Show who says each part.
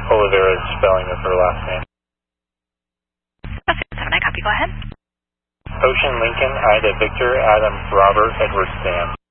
Speaker 1: Olivera is spelling of her last name.
Speaker 2: Okay, 7, I copy. Go ahead.
Speaker 1: Ocean Lincoln, Ida Victor, Adam Robert, Edward Sam.